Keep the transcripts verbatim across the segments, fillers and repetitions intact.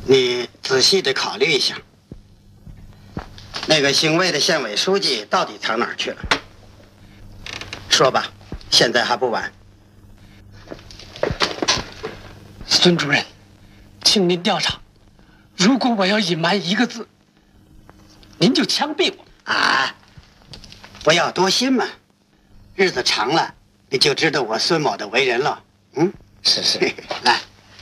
你仔细的考虑一下，那个姓魏的县委书记到底藏哪儿去了？说吧，现在还不晚。 孙主任，请您调查，如果我要隐瞒一个字，您就枪毙我。 啊，不要多心嘛，日子长了，你就知道我孙某的为人了。嗯， 是是， 来。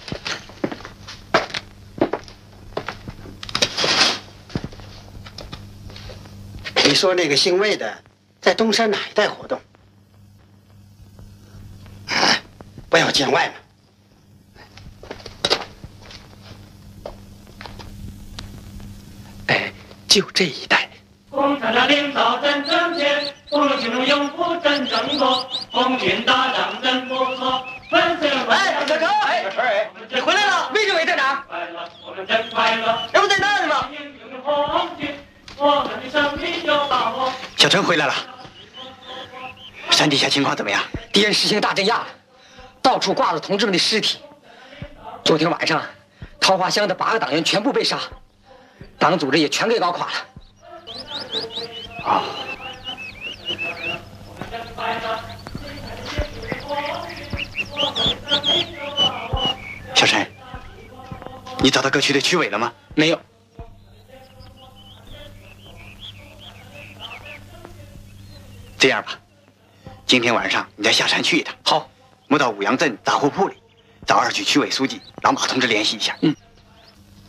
你说那个姓魏的在东山哪一带活动？啊，不要见外嘛。 哎，就这一带。 共产党领导真正确，五路群众拥护真正多，红军打仗真不错。 哎，小陈，哎，小陈，哎，你回来了？魏政委在哪？ 快乐，我们真快乐。 这不在那儿吗？ 红军，我们的胜利有把握。 小陈回来了。山底下情况怎么样？ 敌人实行大镇压，到处挂着同志们的尸体。昨天晚上，桃花乡的八个党员全部被杀，党组织也全给搞垮了。 啊、哦。小陈，你找到各区的区委了吗？ 没有。 这样吧，今天晚上你再下山去一趟。 好， 我到五杨镇杂货铺里找二区区委书记老马同志联系一下。 嗯。